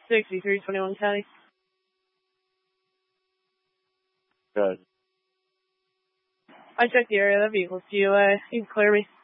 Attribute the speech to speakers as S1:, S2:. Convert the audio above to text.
S1: 6321 County.
S2: Good.
S1: I checked the area of the vehicles. You can clear me.